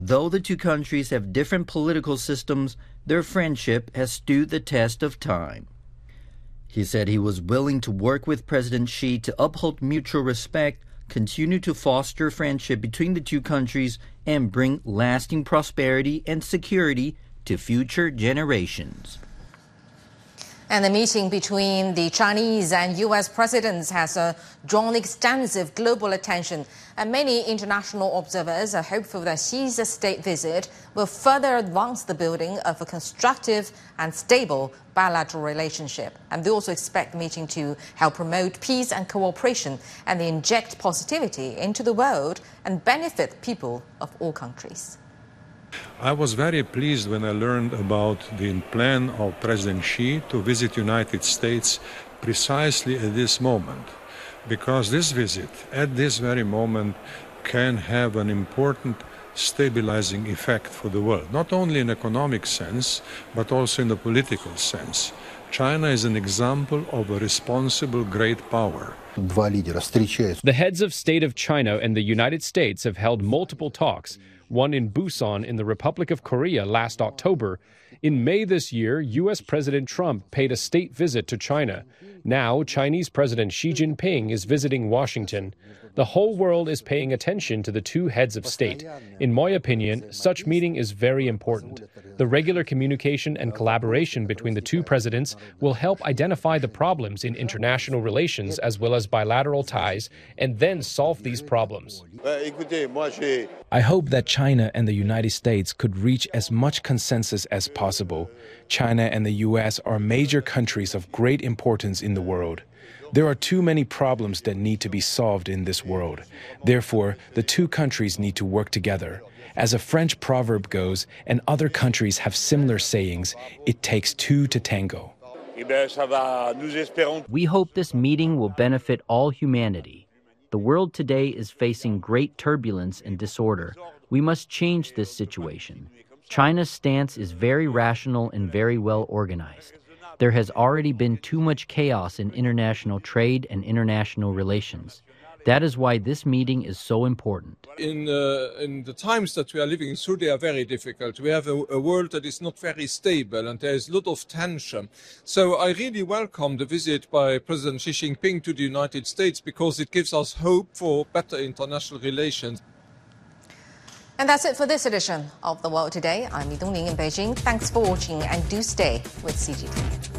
Though the two countries have different political systems, their friendship has stood the test of time. He said he was willing to work with President Xi to uphold mutual respect, continue to foster friendship between the two countries, and bring lasting prosperity and security to future generations. And the meeting between the Chinese and U.S. presidents has drawn extensive global attention. And many international observers are hopeful that Xi's state visit will further advance the building of a constructive and stable bilateral relationship. And they also expect the meeting to help promote peace and cooperation and inject positivity into the world and benefit people of all countries. I was very pleased when I learned about the plan of President Xi to visit the United States precisely at this moment, because this visit at this very moment can have an important stabilizing effect for the world, not only in economic sense, but also in the political sense. China is an example of a responsible great power. The heads of state of China and the United States have held multiple talks, one in Busan in the Republic of Korea last October. In May this year, U.S. President Trump paid a state visit to China. Now, Chinese President Xi Jinping is visiting Washington. The whole world is paying attention to the two heads of state. In my opinion, such meeting is very important. The regular communication and collaboration between the two presidents will help identify the problems in international relations as well as bilateral ties, and then solve these problems. I hope that China and the United States could reach as much consensus as possible. China and the U.S. are major countries of great importance in the world. There are too many problems that need to be solved in this world. Therefore, the two countries need to work together. As a French proverb goes, and other countries have similar sayings, it takes two to tango. We hope this meeting will benefit all humanity. The world today is facing great turbulence and disorder. We must change this situation. China's stance is very rational and very well organized. There has already been too much chaos in international trade and international relations. That is why this meeting is so important. In the times that we are living through, they are very difficult. We have a world that is not very stable and there is a lot of tension. So I really welcome the visit by President Xi Jinping to the United States because it gives us hope for better international relations. And that's it for this edition of The World Today. I'm Li Dongning in Beijing. Thanks for watching and do stay with CGTN.